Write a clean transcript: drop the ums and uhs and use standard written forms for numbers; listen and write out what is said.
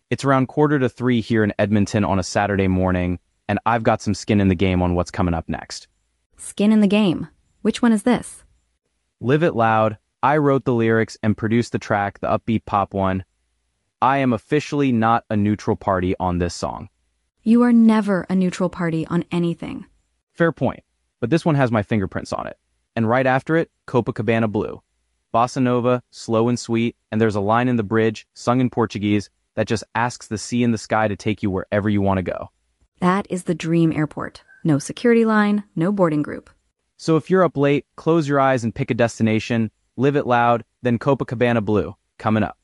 It's around 2:45 here in Edmonton on a Saturday morning, and I've got some skin in the game on what's coming up next. Skin in the Game. Which one is this? Live It Loud. I wrote the lyrics and produced the track, the upbeat pop one. I am officially not a neutral party on this song. You are never a neutral party on anything. Fair point, but this one has my fingerprints on it. And right after it, Copacabana Blue. Bossa Nova, slow and sweet, and there's a line in the bridge, sung in Portuguese, that just asks the sea and the sky to take you wherever you want to go. That is the dream airport. No security line, no boarding group. So if you're up late, close your eyes and pick a destination, live it loud, then Copacabana Blue, coming up.